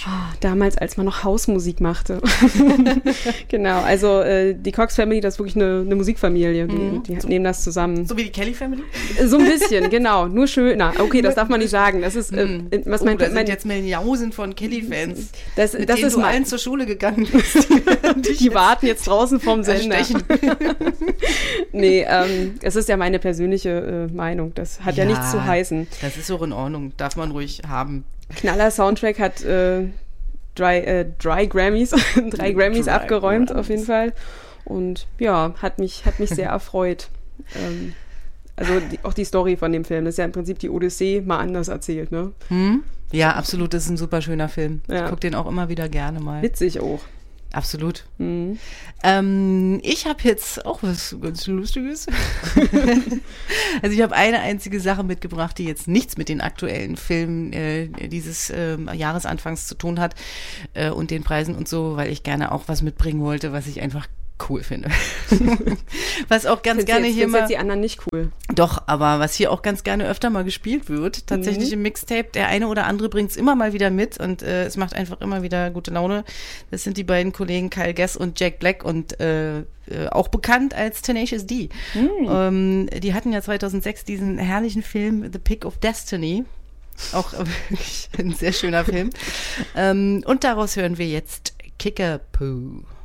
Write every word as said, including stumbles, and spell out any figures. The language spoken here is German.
Oh, damals, als man noch Hausmusik machte. Genau, also äh, die Cox Family, das ist wirklich eine, eine Musikfamilie. Die, Mhm. die so, nehmen das zusammen. So wie die Kelly Family? So ein bisschen, genau. Nur schöner. Okay, das darf man nicht sagen. Das ist, äh, was oh, mein, da mein, sind jetzt Milliarden von Kelly-Fans, das, mit das denen ist du mein, allen zur Schule gegangen bist. Die, die warten jetzt draußen vom Sender. Nee, ähm, es ist ja meine persönliche äh, Meinung. Das hat ja, ja nichts zu heißen. Das ist auch in Ordnung. Darf man ruhig haben. Knaller Soundtrack hat äh, drei, äh, drei Grammys, drei Grammys drei abgeräumt Grammys. Auf jeden Fall. Und ja, hat mich, hat mich sehr erfreut. Ähm, also die, auch die Story von dem Film, das ist ja im Prinzip die Odyssee mal anders erzählt, ne? Hm? Ja, absolut, das ist ein super schöner Film. Ja. Ich gucke den auch immer wieder gerne mal. Witzig auch. Absolut. Mhm. Ähm, ich habe jetzt auch was ganz Lustiges. Also ich habe eine einzige Sache mitgebracht, die jetzt nichts mit den aktuellen Filmen äh, dieses äh, Jahresanfangs zu tun hat äh, und den Preisen und so, weil ich gerne auch was mitbringen wollte, was ich einfach cool finde. Was auch ganz findest gerne jetzt, hier mal... jetzt die anderen nicht cool. Doch, aber was hier auch ganz gerne öfter mal gespielt wird, tatsächlich mhm. im Mixtape, der eine oder andere bringt es immer mal wieder mit und äh, es macht einfach immer wieder gute Laune. Das sind die beiden Kollegen Kyle Gass und Jack Black und äh, äh, auch bekannt als Tenacious D. Mhm. Ähm, die hatten ja zweitausendsechs diesen herrlichen Film The Pick of Destiny. Auch wirklich ein sehr schöner Film. ähm, und daraus hören wir jetzt Kickapoo.